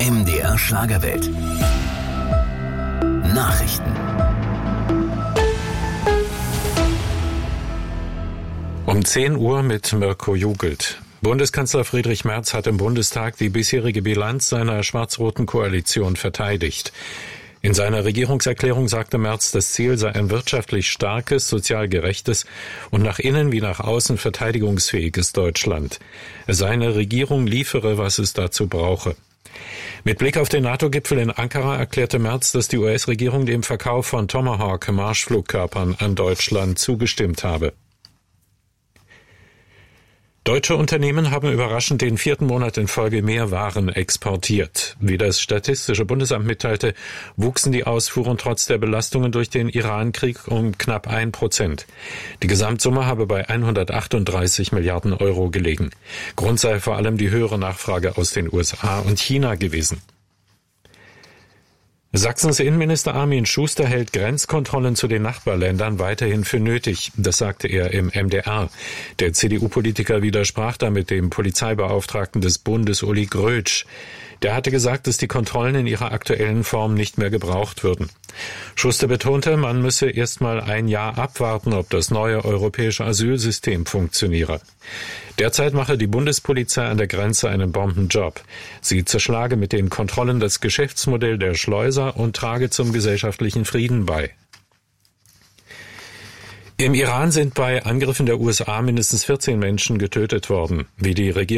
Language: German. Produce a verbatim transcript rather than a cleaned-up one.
M D R Schlagerwelt. Nachrichten. Um zehn Uhr mit Mirko Jugelt. Bundeskanzler Friedrich Merz hat im Bundestag die bisherige Bilanz seiner schwarz-roten Koalition verteidigt. In seiner Regierungserklärung sagte Merz, das Ziel sei ein wirtschaftlich starkes, sozial gerechtes und nach innen wie nach außen verteidigungsfähiges Deutschland. Es sei eine Regierung, liefere, was es dazu brauche. Mit Blick auf den NATO-Gipfel in Ankara erklärte Merz, dass die U S-Regierung dem Verkauf von Tomahawk-Marschflugkörpern an Deutschland zugestimmt habe. Deutsche Unternehmen haben überraschend den vierten Monat in Folge mehr Waren exportiert. Wie das Statistische Bundesamt mitteilte, wuchsen die Ausfuhren trotz der Belastungen durch den Iran-Krieg um knapp ein Prozent. Die Gesamtsumme habe bei hundertachtunddreißig Milliarden Euro gelegen. Grund sei vor allem die höhere Nachfrage aus den U S A und China gewesen. Sachsens Innenminister Armin Schuster hält Grenzkontrollen zu den Nachbarländern weiterhin für nötig. Das sagte er im M D R. Der C D U-Politiker widersprach damit dem Polizeibeauftragten des Bundes Uli Grötsch. Der hatte gesagt, dass die Kontrollen in ihrer aktuellen Form nicht mehr gebraucht würden. Schuster betonte, man müsse erst mal ein Jahr abwarten, ob das neue europäische Asylsystem funktioniere. Derzeit mache die Bundespolizei an der Grenze einen Bombenjob. Sie zerschlage mit den Kontrollen das Geschäftsmodell der Schleuser und trage zum gesellschaftlichen Frieden bei. Im Iran sind bei Angriffen der U S A mindestens vierzehn Menschen getötet worden. Wie die Regierung